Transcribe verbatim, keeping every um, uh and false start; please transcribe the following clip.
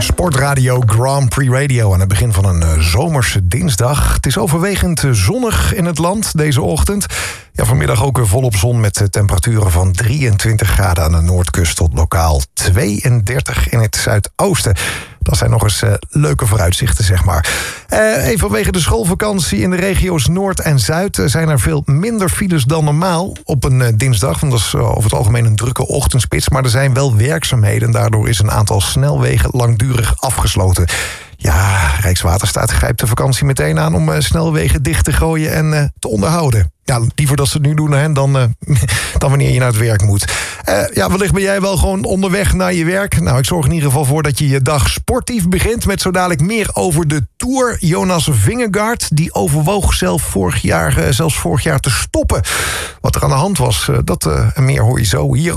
Sportradio Grand Prix Radio aan het begin van een uh, zomerse dinsdag. Het is overwegend zonnig in het land deze ochtend. Ja, vanmiddag ook volop zon met temperaturen van drieëntwintig graden aan de noordkust tot lokaal tweeëndertig in het zuidoosten. Dat zijn nog eens uh, leuke vooruitzichten, zeg maar. Uh, even vanwege de schoolvakantie in de regio's Noord en Zuid uh, zijn er veel minder files dan normaal op een uh, dinsdag. Want dat is uh, over het algemeen een drukke ochtendspits. Maar er zijn wel werkzaamheden. Daardoor is een aantal snelwegen langdurig afgesloten. Ja, Rijkswaterstaat grijpt de vakantie meteen aan om uh, snelwegen dicht te gooien en uh, te onderhouden. Ja, liever dat ze het nu doen hè, dan, uh, dan wanneer je naar het werk moet. Uh, ja, wellicht ben jij wel gewoon onderweg naar je werk. Nou, ik zorg in ieder geval voor dat je je dag sportief begint. Met zo dadelijk meer over de Tour. Jonas Vingegaard, die overwoog zelf vorig jaar, uh, zelfs vorig jaar te stoppen. Wat er aan de hand was, uh, dat uh, en meer hoor je zo hier.